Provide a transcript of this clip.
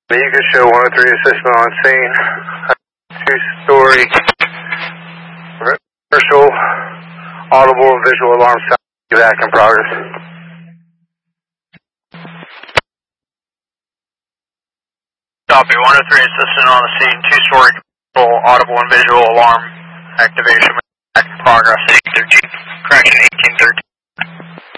You can show 103 assistant on scene. Two-story commercial audible and visual alarm sound. Back in progress. Copy. 103 assistant on the scene. Two-story commercial audible and visual alarm activation. Back in progress. 1813. Correction 1813.